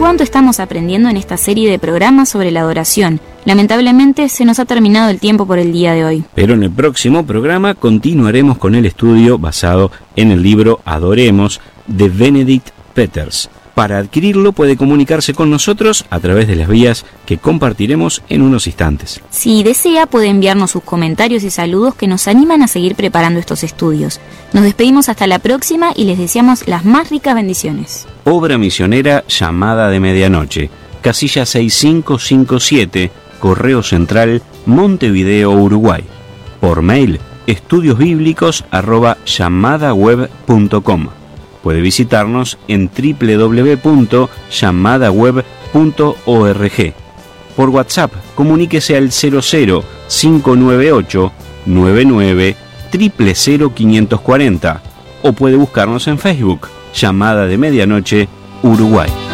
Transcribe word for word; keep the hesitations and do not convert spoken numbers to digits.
cuánto estamos aprendiendo en esta serie de programas sobre la adoración. Lamentablemente se nos ha terminado el tiempo por el día de hoy. Pero en el próximo programa continuaremos con el estudio basado en el libro Adoremos de Benedict Peters. Para adquirirlo puede comunicarse con nosotros a través de las vías que compartiremos en unos instantes. Si desea puede enviarnos sus comentarios y saludos que nos animan a seguir preparando estos estudios. Nos despedimos hasta la próxima y les deseamos las más ricas bendiciones. Obra misionera Llamada de Medianoche, casilla seis cinco cinco siete, Correo Central, Montevideo, Uruguay. Por mail, estudiosbíblicos arroba llamadaweb punto com. Puede visitarnos en doble u doble u doble u punto llamada web punto org. Por WhatsApp, comuníquese al cero cero cinco nueve ocho nueve nueve cero cero cero quinientos cuarenta o puede buscarnos en Facebook, Llamada de Medianoche, Uruguay.